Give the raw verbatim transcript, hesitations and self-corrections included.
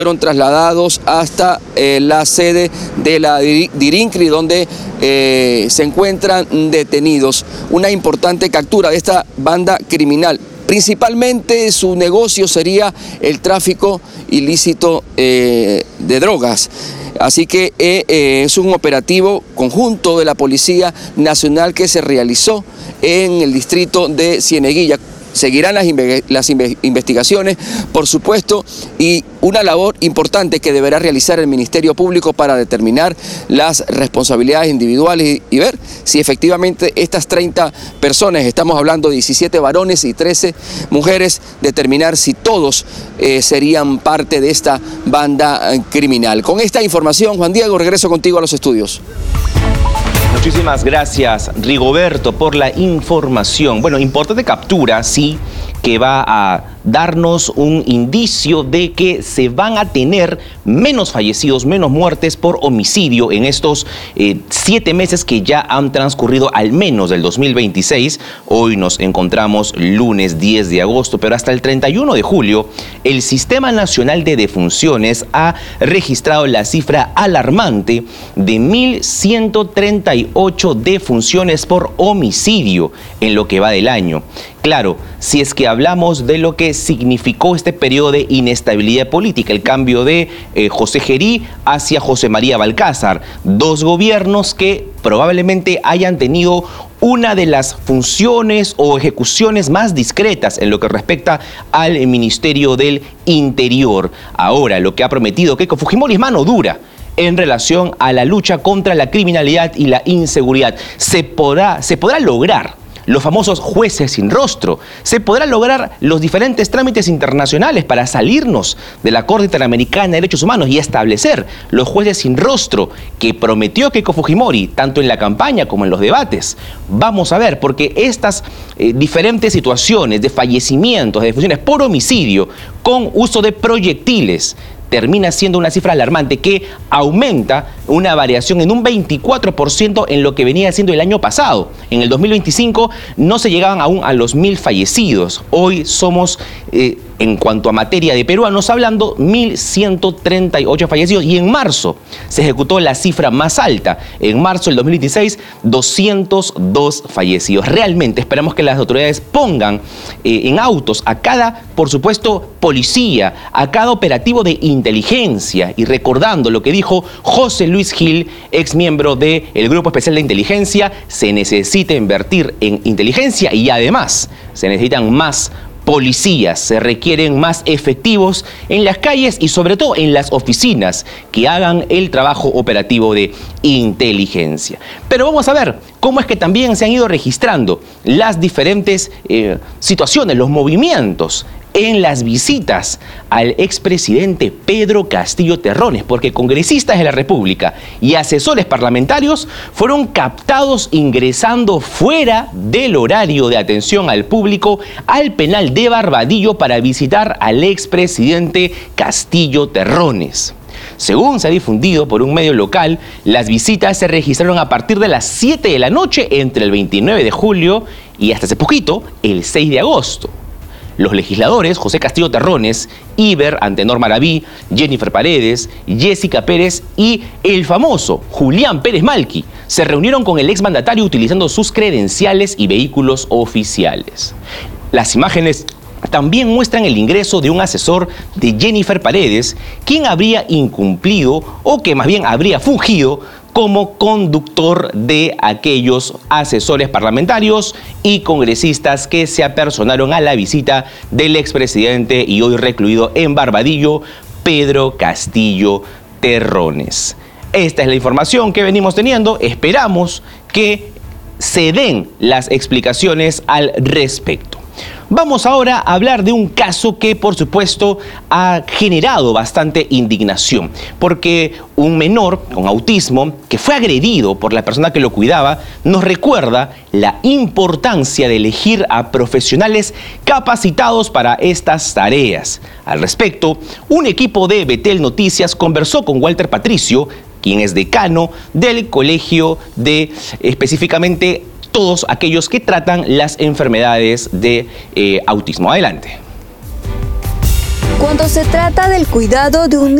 fueron trasladados hasta eh, la sede de la Dirincri, donde eh, se encuentran detenidos. Una importante captura de esta banda criminal. Principalmente su negocio sería el tráfico ilícito eh, de drogas. Así que eh, eh, es un operativo conjunto de la Policía Nacional que se realizó en el distrito de Cieneguilla. Seguirán las, las investigaciones, por supuesto, y una labor importante que deberá realizar el Ministerio Público para determinar las responsabilidades individuales y, y ver si efectivamente estas treinta personas, estamos hablando de diecisiete varones y trece mujeres, determinar si todos eh, serían parte de esta banda criminal. Con esta información, Juan Diego, regreso contigo a los estudios. Muchísimas gracias, Rigoberto, por la información. Bueno, importante captura, sí, que va a darnos un indicio de que se van a tener menos fallecidos, menos muertes por homicidio en estos eh, siete meses que ya han transcurrido, al menos del dos mil veintiséis. Hoy nos encontramos lunes diez de agosto, pero hasta el treinta y uno de julio, el Sistema Nacional de Defunciones ha registrado la cifra alarmante de mil ciento treinta y ocho defunciones por homicidio en lo que va del año. Claro, si es que hablamos de lo que significó este periodo de inestabilidad política, el cambio de eh, José Gerí hacia José María Balcázar, dos gobiernos que probablemente hayan tenido una de las funciones o ejecuciones más discretas en lo que respecta al Ministerio del Interior. Ahora, lo que ha prometido Keiko Fujimori es mano dura en relación a la lucha contra la criminalidad y la inseguridad. Se podrá, se podrá lograr los famosos jueces sin rostro, se podrá lograr los diferentes trámites internacionales para salirnos de la Corte Interamericana de Derechos Humanos y establecer los jueces sin rostro que prometió Keiko Fujimori, tanto en la campaña como en los debates. Vamos a ver, porque estas eh, diferentes situaciones de fallecimientos, de defunciones por homicidio con uso de proyectiles, termina siendo una cifra alarmante que aumenta una variación en un veinticuatro por ciento en lo que venía siendo el año pasado. En el dos mil veinticinco no se llegaban aún a los mil fallecidos. Hoy somos, eh, en cuanto a materia de peruanos, hablando mil ciento treinta y ocho fallecidos, y en marzo se ejecutó la cifra más alta. En marzo del dos mil veintiséis, doscientos dos fallecidos. Realmente esperamos que las autoridades pongan eh, en autos a cada, por supuesto, policía, a cada operativo de inteligencia, y recordando lo que dijo José Luis Gil, ex miembro del Grupo Especial de Inteligencia, se necesita invertir en inteligencia y además se necesitan más policías, se requieren más efectivos en las calles y sobre todo en las oficinas que hagan el trabajo operativo de inteligencia. Pero vamos a ver cómo es que también se han ido registrando las diferentes eh, situaciones, los movimientos en las visitas al expresidente Pedro Castillo Terrones, porque congresistas de la República y asesores parlamentarios fueron captados ingresando fuera del horario de atención al público al penal de Barbadillo para visitar al expresidente Castillo Terrones. Según se ha difundido por un medio local, las visitas se registraron a partir de las siete de la noche entre el veintinueve de julio y hasta hace poquito, el seis de agosto. Los legisladores José Castillo Terrones, Iber Antenor Maraví, Jennifer Paredes, Jessica Pérez y el famoso Julián Pérez Malqui se reunieron con el exmandatario utilizando sus credenciales y vehículos oficiales. Las imágenes también muestran el ingreso de un asesor de Jennifer Paredes, quien habría incumplido o que más bien habría fungido como conductor de aquellos asesores parlamentarios y congresistas que se apersonaron a la visita del expresidente y hoy recluido en Barbadillo, Pedro Castillo Terrones. Esta es la información que venimos teniendo. Esperamos que se den las explicaciones al respecto. Vamos ahora a hablar de un caso que, por supuesto, ha generado bastante indignación, porque un menor con autismo que fue agredido por la persona que lo cuidaba nos recuerda la importancia de elegir a profesionales capacitados para estas tareas. Al respecto, un equipo de Betel Noticias conversó con Walter Patricio, quien es decano del colegio de específicamente todos aquellos que tratan las enfermedades de eh, autismo. Adelante. Cuando se trata del cuidado de un